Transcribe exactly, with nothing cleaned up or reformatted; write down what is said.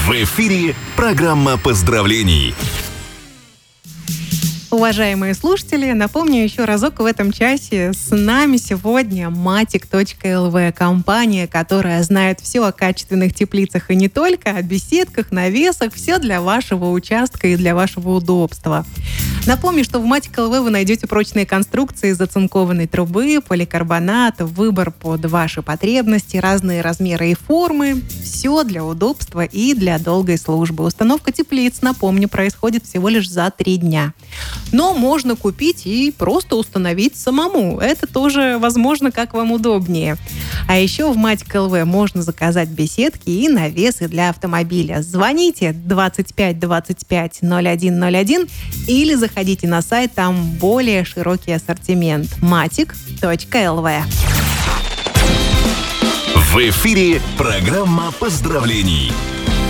В эфире программа поздравлений. Уважаемые слушатели, напомню еще разок в этом часе. С нами сегодня матик точка эл ви, компания, которая знает все о качественных теплицах и не только, о беседках, навесах, все для вашего участка и для вашего удобства. Напомню, что в матик точка эл ви вы найдете прочные конструкции из оцинкованной трубы, поликарбоната, выбор под ваши потребности, разные размеры и формы. Все для удобства и для долгой службы. Установка теплиц, напомню, происходит всего лишь за три дня. Но можно купить и просто установить самому. Это тоже возможно, как вам удобнее. А еще в матик точка эл ви можно заказать беседки и навесы для автомобиля. Звоните двадцать пять двадцать пять ноль один ноль один или заходите на сайт, там более широкий ассортимент. матик точка эл ви. В эфире программа поздравлений.